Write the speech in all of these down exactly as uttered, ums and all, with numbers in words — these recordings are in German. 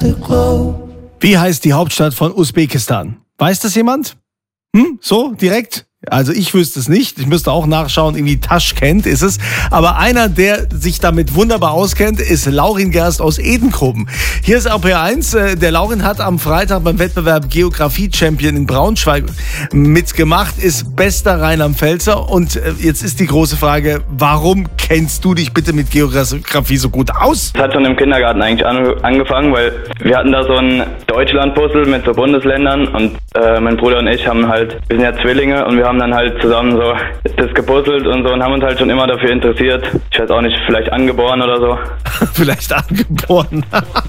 Wie heißt die Hauptstadt von Usbekistan? Weiß das jemand? Hm? So, direkt? Also ich wüsste es nicht. Ich müsste auch nachschauen, irgendwie Taschkent ist es. Aber einer, der sich damit wunderbar auskennt, ist Laurin Gerst aus Edenkoben. Hier ist R P R eins. Der Laurin hat am Freitag beim Wettbewerb Geografie-Champion in Braunschweig mitgemacht, ist bester Rheinland-Pfälzer. Und jetzt ist die große Frage, warum kennst du dich bitte mit Geografie so gut aus? Das hat schon im Kindergarten eigentlich an, angefangen, weil wir hatten da so ein Deutschland-Puzzle mit so Bundesländern und äh, mein Bruder und ich haben halt, wir sind ja Zwillinge und wir haben dann halt zusammen so das gepuzzelt und so und haben uns halt schon immer dafür interessiert. Ich weiß auch nicht, vielleicht angeboren oder so. Vielleicht angeboren.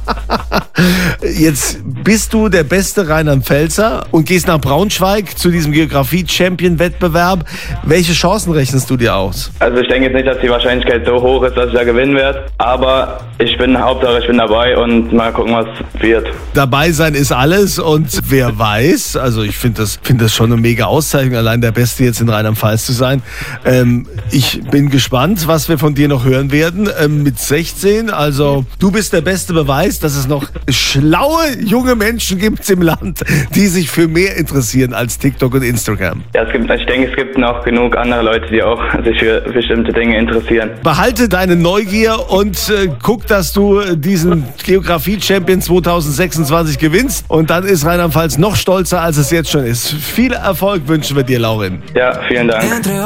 Jetzt bist du der beste Rheinland-Pfälzer und gehst nach Braunschweig zu diesem Geografie-Champion-Wettbewerb. Welche Chancen rechnest du dir aus? Also ich denke jetzt nicht, dass die Wahrscheinlichkeit so hoch ist, dass ich da gewinnen werde. Aber ich bin, Hauptsache ich bin dabei und mal gucken, was wird. Dabei sein ist alles und wer weiß, also ich finde das, find das schon eine mega Auszeichnung, allein der Beste jetzt in Rheinland-Pfalz zu sein. Ähm, ich bin gespannt, was wir von dir noch hören werden ähm, mit sechzehn. Also du bist der beste Beweis, dass es noch schlaue junge Menschen gibt im Land, die sich für mehr interessieren als TikTok und Instagram. Ja, es gibt, ich denke, es gibt noch genug andere Leute, die auch sich für bestimmte Dinge interessieren. Behalte deine Neugier und äh, guck, dass du diesen Geografie-Champion zwanzig sechsundzwanzig gewinnst. Und dann ist Rheinland-Pfalz noch stolzer, als es jetzt schon ist. Viel Erfolg wünschen wir dir, Laurin. Ja, vielen Dank.